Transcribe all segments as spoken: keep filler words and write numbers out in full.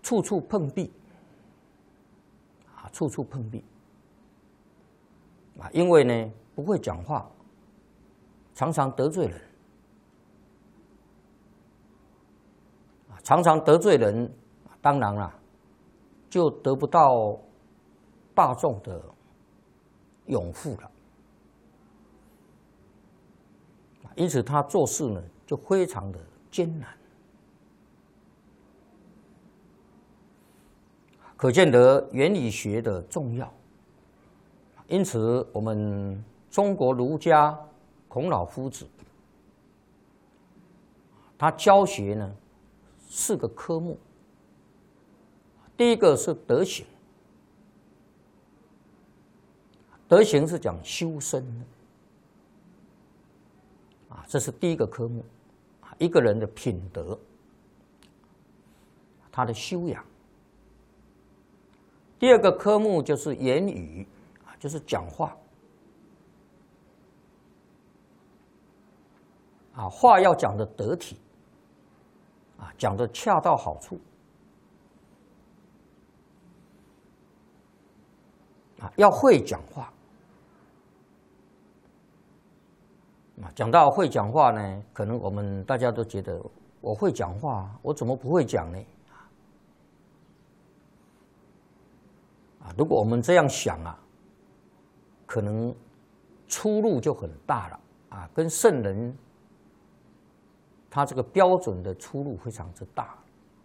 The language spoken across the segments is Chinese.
处处碰壁，啊，处处碰壁，啊，因为呢不会讲话，常常得罪人，啊，常常得罪人，当然啦，就得不到大众的拥护了。因此，他做事呢就非常的艰难，可见得原理学的重要。因此，我们中国儒家孔老夫子，他教学呢四个科目。第一个是德行，德行是讲修身的。啊，这是第一个科目，一个人的品德，他的修养。第二个科目就是言语，啊，就是讲话，啊，话要讲得得体，啊，讲得恰到好处，啊，要会讲话。啊，讲到会讲话呢，可能我们大家都觉得我会讲话，我怎么不会讲呢？啊，如果我们这样想啊，可能出入就很大了啊，跟圣人他这个标准的出入非常之大。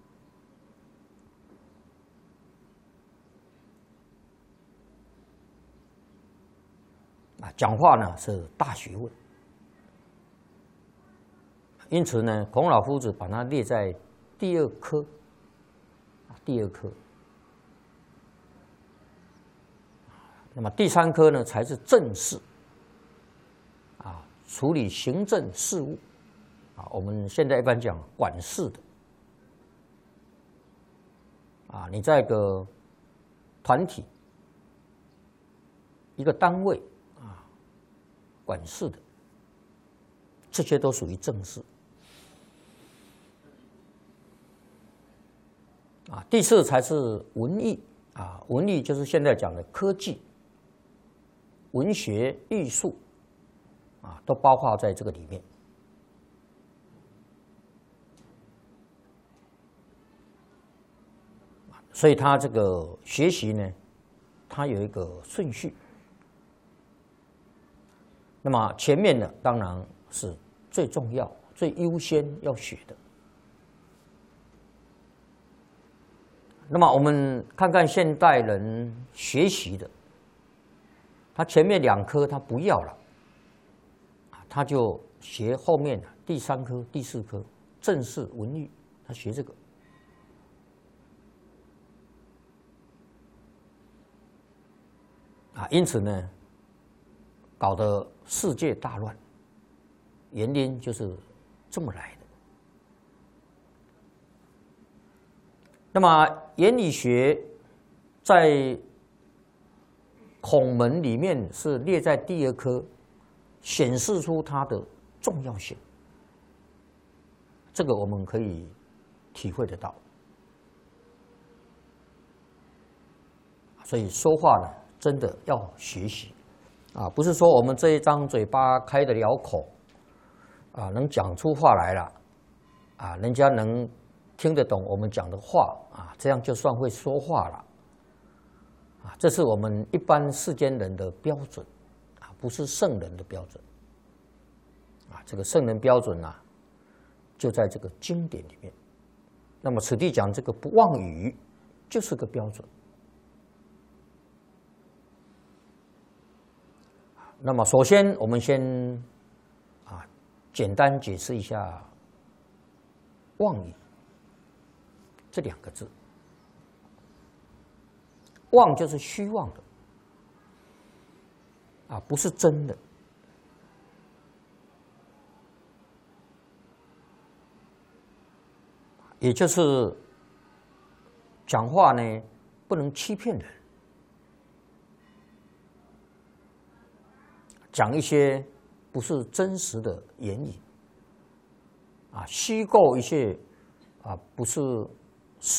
啊，讲话呢是大学问。因此呢，孔老夫子把它列在第二科，第二科。那么第三科呢，才是政事，啊，处理行政事务，啊，我们现在一般讲管事的，啊，你在一个团体、一个单位啊，管事的，这些都属于政事。啊，第四才是文艺啊，文艺就是现在讲的科技、文学、艺术啊，都包括在这个里面。所以他这个学习呢，它有一个顺序。那么前面的当然是最重要、最优先要学的。那么我们看看现代人学习的，他前面两科他不要了，他就学后面的第三科、第四科政事文艺，他学这个。啊，因此呢，搞得世界大乱，原因就是这么来的。那么原理学在孔门里面是列在第二科，显示出它的重要性。这个我们可以体会得到。所以说话呢，真的要学习啊，不是说我们这一张嘴巴开得了口啊，能讲出话来了啊，人家能听得懂我们讲的话啊，这样就算会说话了啊。这是我们一般世间人的标准啊，不是圣人的标准啊。这个圣人标准啊，就在这个经典里面。那么此地讲这个不妄语，就是个标准。那么首先我们先啊，简单解释一下妄语这两个字。妄就是虚妄的啊，不是真的。也就是讲话呢，不能欺骗人，讲一些不是真实的言语啊，虚构一些啊不是